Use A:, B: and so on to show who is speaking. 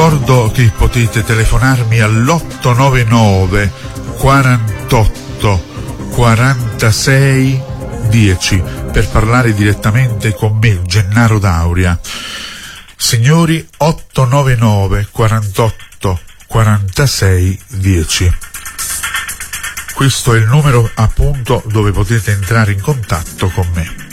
A: ricordo che potete telefonarmi all'899 48 46 10 per parlare direttamente con me, Gennaro D'Auria. Signori, 899 48 46 10. Questo è il numero appunto dove potete entrare in contatto con me.